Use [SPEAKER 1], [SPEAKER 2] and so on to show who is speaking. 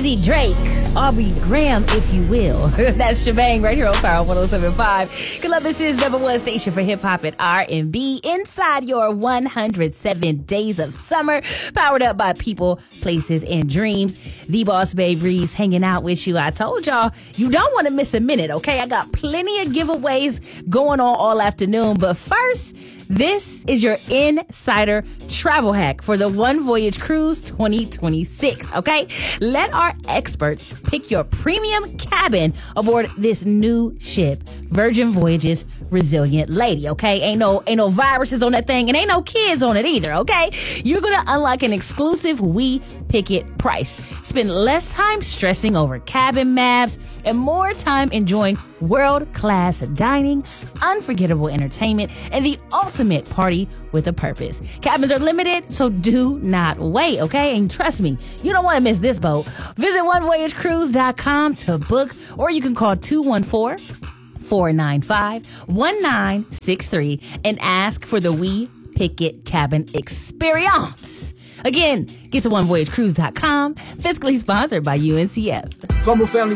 [SPEAKER 1] Drizzy Drake, Aubrey Graham, if you will. That's Shebang right here on Power 107.5. Columbus is #1 station for hip hop and R&B inside your 107 days of summer, powered up by people, places, and dreams. The Boss Babe Reese hanging out with you. I told y'all you don't want to miss a minute, okay? I got plenty of giveaways going on all afternoon, but first, this is your insider travel hack for the One Voyage Cruise 2026, okay? Let our experts pick your premium cabin aboard this new ship, Virgin Voyages Resilient Lady, okay? Ain't no viruses on that thing, and ain't no kids on it either, okay? You're gonna unlock an exclusive We Pick It price. Spend less time stressing over cabin maps and more time enjoying world-class dining, unforgettable entertainment, and the ultimate party with a purpose. Cabins are limited, so do not wait, okay? And trust me, you don't want to miss this boat. Visit onevoyagecruise.com to book, or you can call 214-495-1963 and ask for the We Pick It Cabin Experience. Again, get to onevoyagecruise.com, fiscally sponsored by UNCF.
[SPEAKER 2] Fumble Family